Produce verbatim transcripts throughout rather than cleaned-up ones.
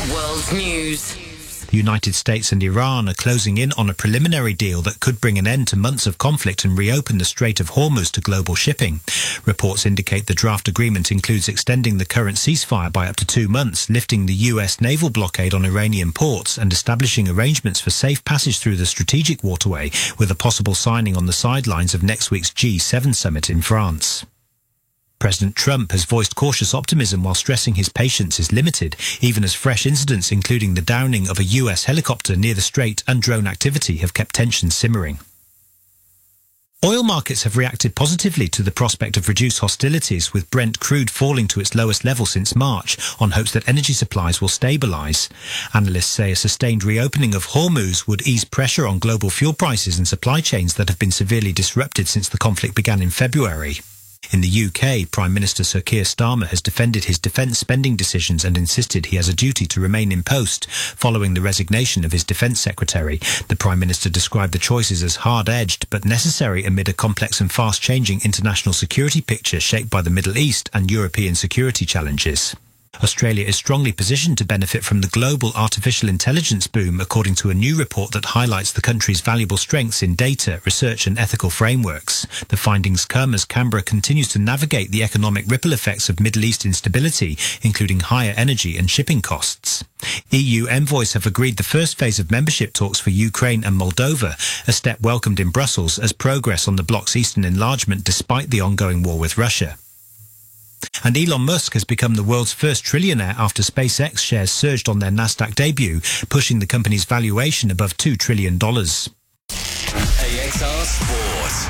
World News. The United States and Iran are closing in on a preliminary deal that could bring an end to months of conflict and reopen the Strait of Hormuz to global shipping. Reports indicate the draft agreement includes extending the current ceasefire by up to two months, lifting the U S naval blockade on Iranian ports, and establishing arrangements for safe passage through the strategic waterway, with a possible signing on the sidelines of next week's G seven summit in France. President Trump has voiced cautious optimism while stressing his patience is limited, even as fresh incidents including the downing of a U S helicopter near the strait and drone activity have kept tensions simmering. Oil markets have reacted positively to the prospect of reduced hostilities, with Brent crude falling to its lowest level since March on hopes that energy supplies will stabilise. Analysts say a sustained reopening of Hormuz would ease pressure on global fuel prices and supply chains that have been severely disrupted since the conflict began in February. In the U K, Prime Minister Sir Keir Starmer has defended his defence spending decisions and insisted he has a duty to remain in post following the resignation of his Defence Secretary. The Prime Minister described the choices as hard-edged but necessary amid a complex and fast-changing international security picture shaped by the Middle East and European security challenges. Australia is strongly positioned to benefit from the global artificial intelligence boom, according to a new report that highlights the country's valuable strengths in data, research and ethical frameworks. The findings come as Canberra continues to navigate the economic ripple effects of Middle East instability, including higher energy and shipping costs. E U envoys have agreed the first phase of membership talks for Ukraine and Moldova, a step welcomed in Brussels as progress on the bloc's eastern enlargement despite the ongoing war with Russia. And Elon Musk has become the world's first trillionaire after SpaceX shares surged on their Nasdaq debut, pushing the company's valuation above two trillion dollars. A X R Sport.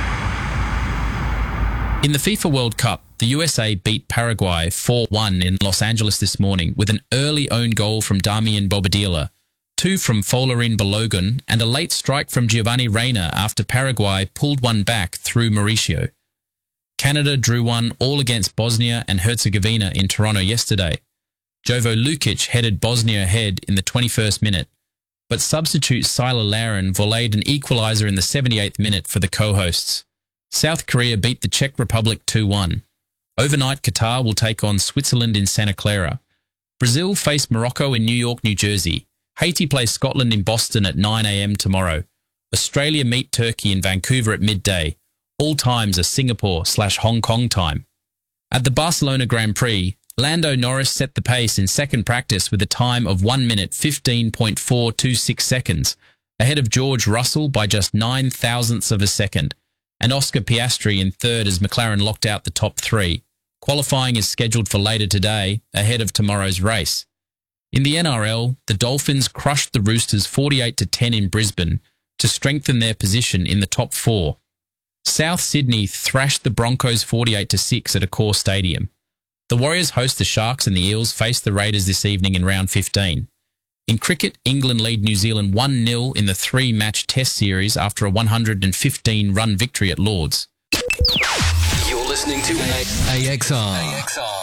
In the FIFA World Cup, the U S A beat Paraguay four one in Los Angeles this morning with an early own goal from Damian Bobadilla, two from Folarin Balogun, and a late strike from Giovanni Reina after Paraguay pulled one back through Mauricio. Canada drew one all against Bosnia and Herzegovina in Toronto yesterday. Jovo Lukic headed Bosnia ahead in the twenty-first minute, but substitute Sila Larin volleyed an equaliser in the seventy-eighth minute for the co-hosts. South Korea beat the Czech Republic two one. Overnight, Qatar will take on Switzerland in Santa Clara. Brazil face Morocco in New York, New Jersey. Haiti plays Scotland in Boston at nine a m tomorrow. Australia meet Turkey in Vancouver at midday. All times are Singapore slash Hong Kong time. At the Barcelona Grand Prix, Lando Norris set the pace in second practice with a time of one minute fifteen point four two six seconds, ahead of George Russell by just nine thousandths of a second, and Oscar Piastri in third as McLaren locked out the top three. Qualifying is scheduled for later today, ahead of tomorrow's race. In the N R L, the Dolphins crushed the Roosters forty-eight to ten in Brisbane to strengthen their position in the top four. South Sydney thrashed the Broncos forty-eight to six at Accor Stadium. The Warriors host the Sharks and the Eels face the Raiders this evening in round fifteen. In cricket, England lead New Zealand one nil in the three-match Test series after a one hundred fifteen run victory at Lord's. You're listening to A X R.